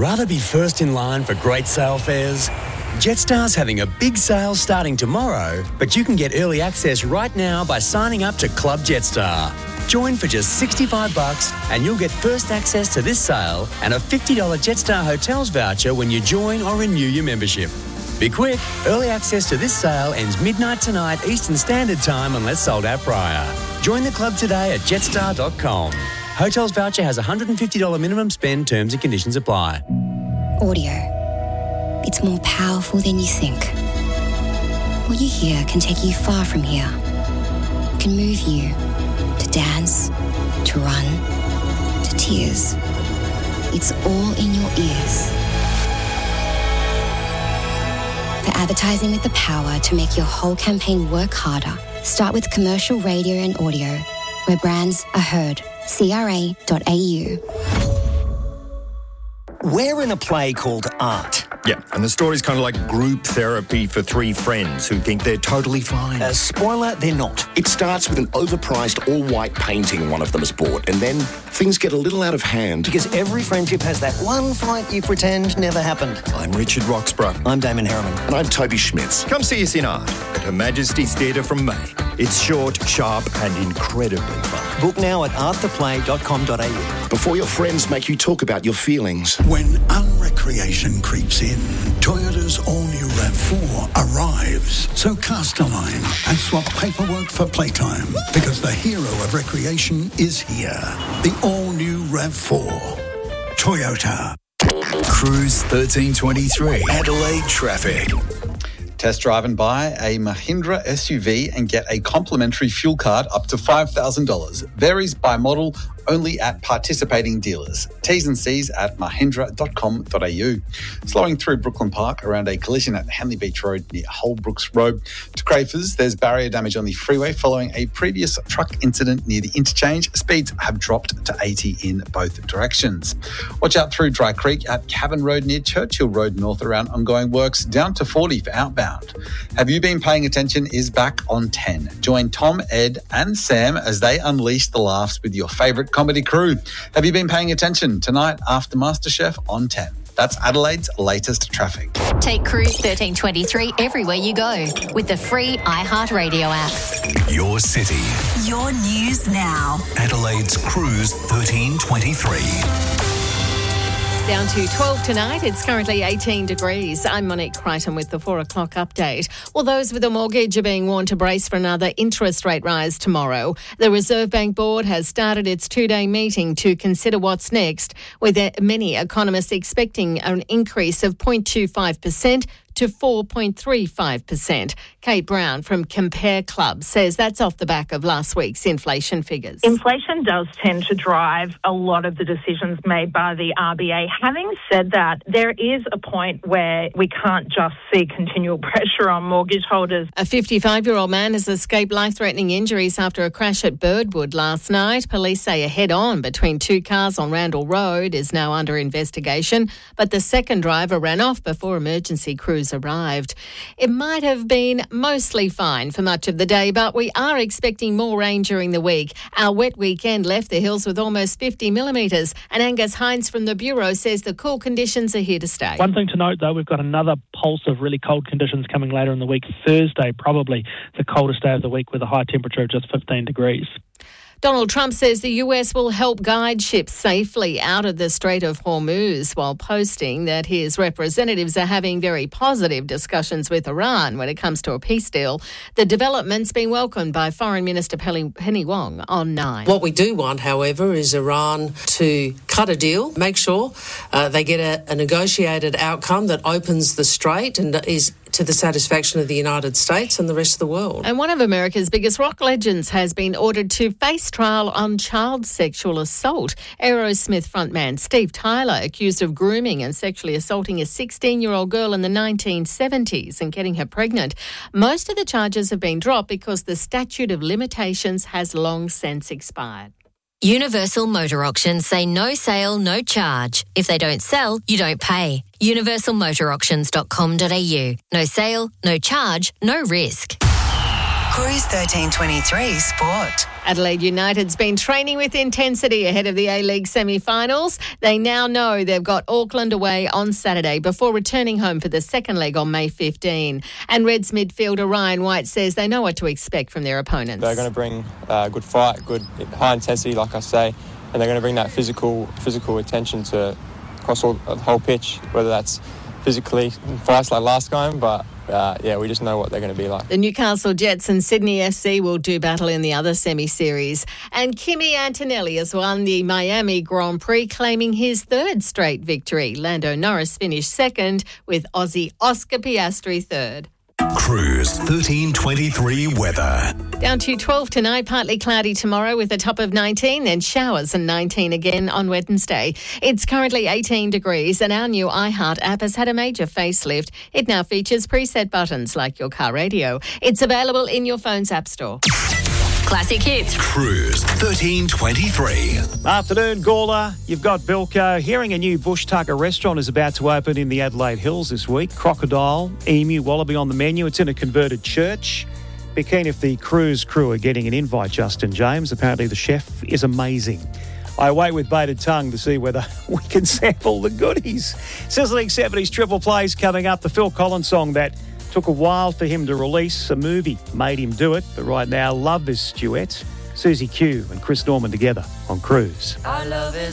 Rather be first in line for great sale fares? Jetstar's having a big sale starting tomorrow, but you can get early access right now by signing up to Club Jetstar. Join for just $65 and you'll get first access to this sale and a $50 Jetstar Hotels voucher when you join or renew your membership. Be quick, early access to this sale ends midnight tonight Eastern Standard Time unless sold out prior. Join the club today at jetstar.com. Hotels voucher has a $150 minimum spend, terms and conditions apply. Audio. It's more powerful than you think. What you hear can take you far from here. It can move you to dance, to run, to tears. It's all in your ears. For advertising with the power to make your whole campaign work harder, start with commercial radio and audio, where brands are heard. CRA.au. We're in a play called Art. Yeah, and the story's kind of like group therapy for three friends who think they're totally fine. Spoiler, they're not. It starts with an overpriced all-white painting one of them has bought, and then things get a little out of hand. Because every friendship has that one fight you pretend never happened. I'm Richard Roxburgh. I'm Damon Harriman. And I'm Toby Schmitz. Come see us in Art at Her Majesty's Theatre from May. It's short, sharp and incredibly fun. Book now at arttheplay.com.au. Before your friends make you talk about your feelings. When unrecreation creeps in, Toyota's all-new RAV4 arrives. So cast a line and swap paperwork for playtime, because the hero of recreation is here. The all-new RAV4. Toyota. Cruise 1323. Adelaide traffic. Test drive and buy a Mahindra SUV and get a complimentary fuel card up to $5,000. Varies by model, only at participating dealers. T's and C's at mahindra.com.au. Slowing through Brooklyn Park around a collision at Henley Beach Road near Holbrooks Road. To Crafers, there's barrier damage on the freeway following a previous truck incident near the interchange. Speeds have dropped to 80 in both directions. Watch out through Dry Creek at Cavan Road near Churchill Road North around ongoing works, down to 40 for outbound. Have You Been Paying Attention is back on 10. Join Tom, Ed and Sam as they unleash the laughs with your favourite comedy crew. Have you been paying attention? Tonight after MasterChef on 10. That's Adelaide's latest traffic. Take Cruise 1323 everywhere you go with the free iHeartRadio app. Your city. Your news now. Adelaide's Cruise 1323. Down to 12 tonight. It's currently 18 degrees. I'm Monique Crichton with the 4 o'clock update. Well, those with a mortgage are being warned to brace for another interest rate rise tomorrow. The Reserve Bank Board has started its two-day meeting to consider what's next, with many economists expecting an increase of 0.25% to 4.35%. Kate Brown from Compare Club says that's off the back of last week's inflation figures. Inflation does tend to drive a lot of the decisions made by the RBA. Having said that, there is a point where we can't just see continual pressure on mortgage holders. A 55-year-old man has escaped life-threatening injuries after a crash at Birdwood last night. Police say a head-on between two cars on Randall Road is now under investigation, but the second driver ran off before emergency crews arrived. It might have been mostly fine for much of the day, but we are expecting more rain during the week. Our wet weekend left the hills with almost 50 millimetres, and Angus Hines from the Bureau says the cool conditions are here to stay. One thing to note, though, we've got another pulse of really cold conditions coming later in the week. Thursday, probably the coldest day of the week with a high temperature of just 15 degrees. Donald Trump says the US will help guide ships safely out of the Strait of Hormuz, while posting that his representatives are having very positive discussions with Iran when it comes to a peace deal. The development's been welcomed by Foreign Minister Penny Wong on 9. What we do want, however, is Iran to cut a deal, make sure they get a negotiated outcome that opens the strait and is to the satisfaction of the United States and the rest of the world. And one of America's biggest rock legends has been ordered to face trial on child sexual assault. Aerosmith frontman Steve Tyler, accused of grooming and sexually assaulting a 16-year-old girl in the 1970s and getting her pregnant. Most of the charges have been dropped because the statute of limitations has long since expired. Universal Motor Auctions say no sale, no charge. If they don't sell, you don't pay. universalmotorauctions.com.au. No sale, no charge, no risk. Cruise 1323 Sport. Adelaide United's been training with intensity ahead of the A-League semi-finals. They now know they've got Auckland away on Saturday before returning home for the second leg on May 15. And Reds midfielder Ryan White says they know what to expect from their opponents. They're going to bring a good fight, good high intensity, like I say, and they're going to bring that physical attention to across the whole pitch, whether that's physically fights like last game, but we just know what they're going to be like. The Newcastle Jets and Sydney FC will do battle in the other semi-series. And Kimi Antonelli has won the Miami Grand Prix, claiming his third straight victory. Lando Norris finished second, with Aussie Oscar Piastri third. Cruise 1323 weather. Down to 12 tonight, partly cloudy tomorrow with a top of 19, then showers and 19 again on Wednesday. It's currently 18 degrees and our new iHeart app has had a major facelift. It now features preset buttons like your car radio. It's available in your phone's app store. Classic hits. Cruise 1323. Afternoon, Gawler. You've got Bilko. Hearing a new Bush Tucker restaurant is about to open in the Adelaide Hills this week. Crocodile, emu, wallaby on the menu. It's in a converted church. Be keen if the cruise crew are getting an invite, Justin James. Apparently the chef is amazing. I wait with bated tongue to see whether we can sample the goodies. Sizzling 70s triple plays coming up. The Phil Collins song that took a while for him to release. A movie made him do it, but right now, love this duet. Susie Q and Chris Norman together on Cruise. Our love is